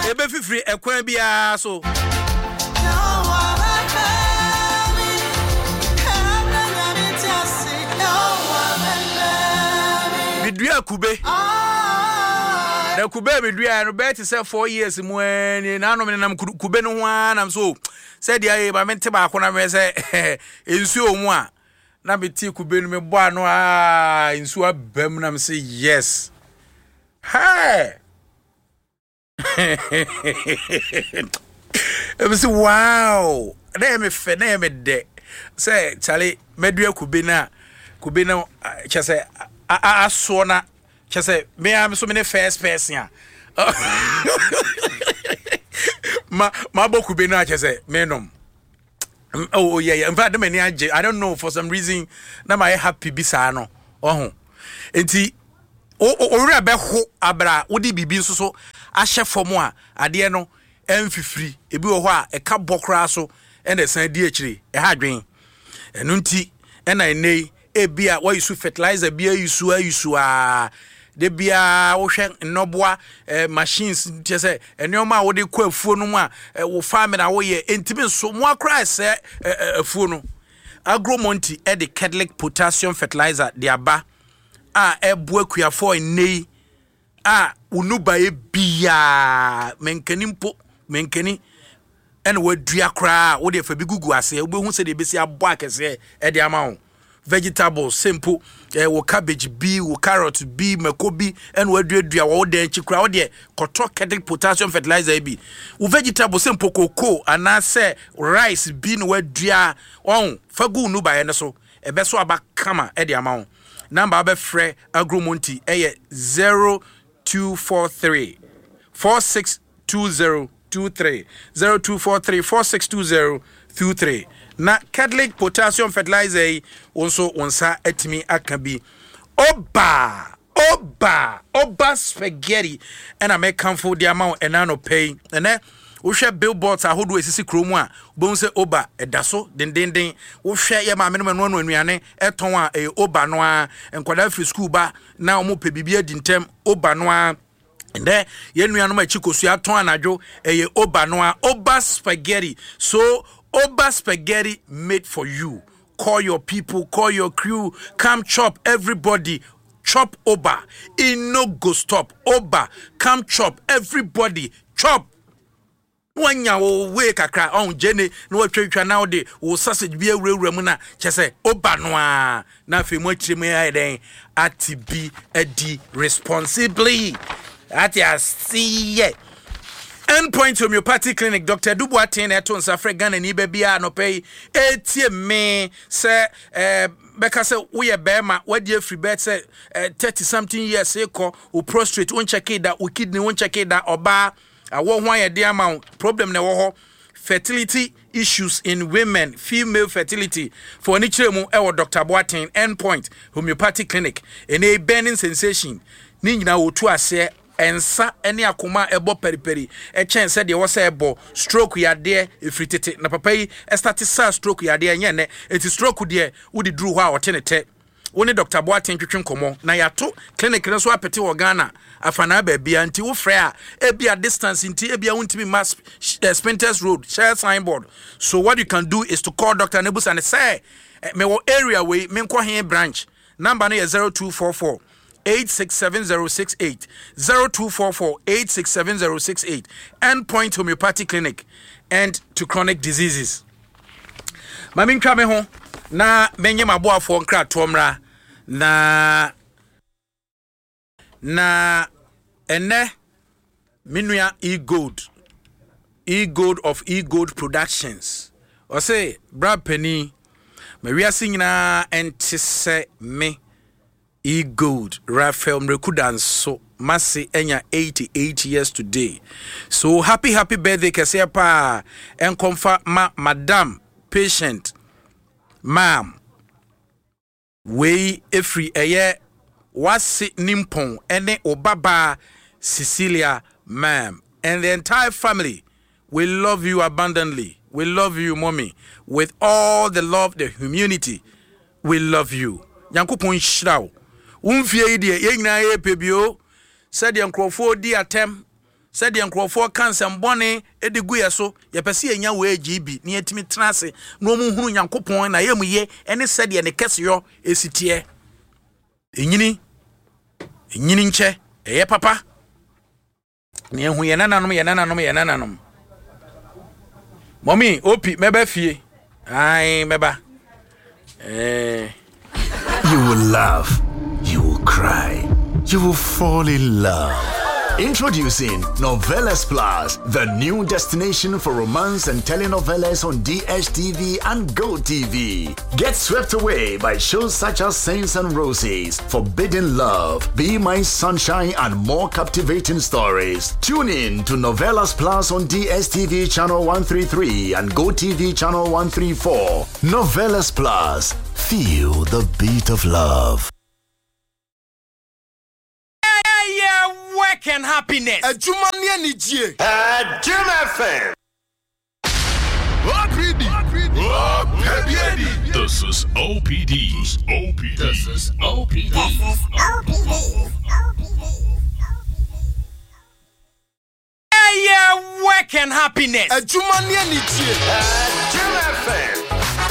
ebe fifiri ekwan bia so bidua kube na kube bidua no bet say 4 years mu ani na no me nam kube no ho anam so say dia ye ba mente ba ko na me say ensu omu a na beti kube no me bo ano ensu abam na me say yes hey I say wow na me fe na me de say chale medua kube na chese aso na chese me am so me first person ma boku be na chese me nom oh yeah in fact I don't know for some reason na my happy bisa no oh enti o re be ho abra wodi bibi nso so ahye fom a ade no emfifiri ebi wo ho a e ka bokra so e na san di akire e ha dwen enu nti e na enei ebia wa yusu fertilizer bia yusu de bia wo hwe nnoboa machines tese enoma wo de kwa afuo no mu a wo farm na wo ye entimi so mo akra se afuo no Agromonti e de Catholic potassium fertilizer de aba ebo akuafo nei unuba e bia menkani ene wadua kra wo de fa bi gugu ase wo be hu se de besi abo akese e de ama ho vegetables simple wo cabbage bi wo carrot bi makobi and wo duadua wo de chikra wo de koto Catholic potassium fertilizer bi wo vegetable simple cocoa anase rice bi no wadua on fagu nu ba ye ne so ebe so aba kama e de ama ho number be frɛ Agromonti 0243 462023 0243 462023 na Catholic potassium fertilizer also onsa etimi akabi oba spaghetti and I make comfort the amount and no pay and wo hwe billboards ahodo esisi kromu a bo nse oba edaso den wo hwe ye ma menema no anuane eton a oba no a enkwada free school ba na omo pe bibia di ntem oba no a ende ye nuanom achikosu aton anadwo oba no a oba spaghetti so oba spaghetti made for you. Call your people, call your crew, come chop everybody. Chop oba. It no go stop. Oba, come chop everybody. Chop. Wanya wo we kakra on jene no atwatwa now de wo sausage bi awurawura mu na chese oba no a na fe mo akire me ya den atibi adi responsibly ati asiye Endpoint Homeopathic Clinic Dr. Dubuatin eton safre Ghana ni bebia no pay etie me se beka se we bema wadi free bet se 30 something years eko o prostrate won check it that o kidney won check it that oba awo ho ye dey amount problem na wo ho fertility issues in women female fertility for any chiremu e Dr. Boatin Endpoint Homeopathic Clinic ene burning sensation ni nyina wo tu ase ensa ene akoma ebo periperi chen se de wo se ebo stroke ya de efritete na papa yi start sa stroke ya de enye ne enti stroke de wo di dru ho a otenete woni Dr. Boatin twetwe nkomo na yato clinic ne so apete wo Ghana afana ba bia nti wo frɛ a ebia distance nti ebia wontimi mass Spinters Road share signboard so what you can do is to call Dr. Nebus and say me wo area we me nko he branch number no 0244 867068 0244 867068 Endpoint Homeopathic Clinic and to chronic diseases. Mami ntwa me ho na menye maboafo nkra tomra na ene minua e-gold of e-gold productions o say Brad Penny Maria nyina entise me e-gold Raphael Mrekudan so Masi enya 88 years today. So happy birthday kese pa enkomfa madam patient ma'am we efri eye wasi nimpon ene obaba Cecilia ma'am and the entire family. We love you abundantly. We love you, mommy, with all the love, the humanity. We love you. Yankopon shraw. Umfie die ye nyina ye pebio said the nkrofo di atem said the Uncrofor cancer bonnet, Ediguya so, Yapasi and Yawe GB, near Timmy Trasse, no moon Yankopon, I am ye, and it said the Cassio, ACTA. Inini che, papa. Near who yananum. Mommy, Opi, meba fie. Aye, meba. You will laugh, you will cry, you will fall in love. Introducing Novelas Plus, the new destination for romance and telenovelas on DSTV and GoTV. Get swept away by shows such as Saints and Roses, Forbidden Love, Be My Sunshine, and more captivating stories. Tune in to Novelas Plus on DSTV channel 133 and GoTV channel 134. Novelas Plus, feel the beat of love. Work and happiness. A Jumania Nijie. Jim FM. This is OPD. This is OPD. Work and happiness. A Jumania Nijie.